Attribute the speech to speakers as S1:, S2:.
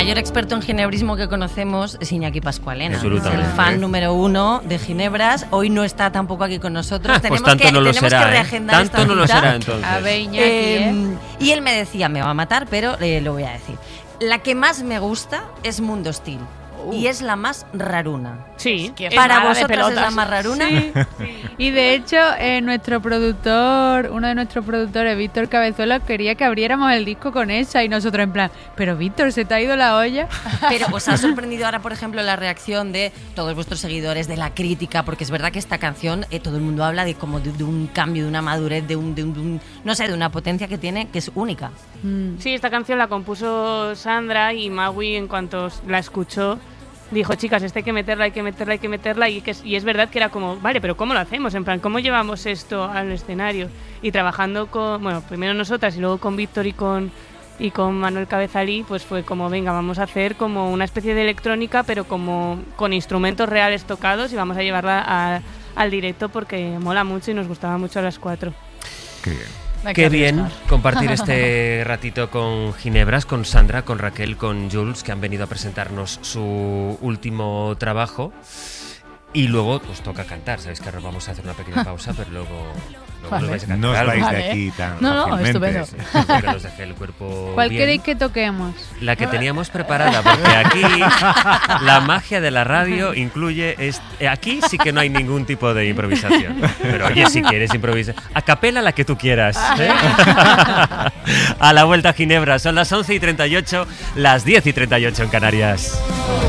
S1: mayor experto en ginebrismo que conocemos es Iñaki Pascualena. Es el fan número 1 de ginebras. Hoy no está tampoco aquí con nosotros.
S2: Pues tanto no lo será,
S1: que reagendar
S2: tanto
S1: esta
S2: no lo
S1: cita.
S2: será entonces.
S3: A ver, Iñaki,
S1: Y él me decía, me va a matar, pero lo voy a decir. La que más me gusta es Mundo Steel. Y es la más raruna.
S3: Sí.
S1: Para vosotros es la más raruna.
S3: Sí. Y de hecho, nuestro productor, uno de nuestros productores, Víctor Cabezuela, quería que abriéramos el disco con esa y nosotros en plan, pero Víctor, ¿se te ha ido la olla?
S1: Pero os ha sorprendido ahora, por ejemplo, la reacción de todos vuestros seguidores, de la crítica, porque es verdad que esta canción, todo el mundo habla de como de un cambio, de una madurez, de un no sé, de una potencia que tiene, que es única.
S4: Sí, esta canción la compuso Sandra y Maui, en cuanto la escuchó, dijo, chicas, hay que meterla, y es verdad que era como, vale, pero ¿cómo lo hacemos? En plan, ¿cómo llevamos esto al escenario? Y trabajando con, bueno, primero nosotras y luego con Víctor y con Manuel Cabezalí, pues fue como, venga, vamos a hacer como una especie de electrónica, pero como con instrumentos reales tocados, y vamos a llevarla al directo porque mola mucho y nos gustaba mucho a las 4.
S5: Qué bien.
S2: Qué bien compartir este ratito con Ginebras, con Sandra, con Raquel, con Jules, que han venido a presentarnos su último trabajo. Y luego pues toca cantar. Sabéis que ahora vamos a hacer una pequeña pausa, pero luego nos vais a cantar.
S5: No os
S2: algo.
S5: vais de aquí tan fácilmente.
S3: Estupendo.
S2: Que os deje el cuerpo
S3: ¿Cuál
S2: bien.
S3: queréis que toquemos?
S2: La que teníamos preparada, porque aquí la magia de la radio incluye... Aquí sí que no hay ningún tipo de improvisación. Pero oye, si quieres improvisar, a capela la que tú quieras. ¿Eh? A la vuelta a Ginebra, son las 11:38, las 10:38 en Canarias.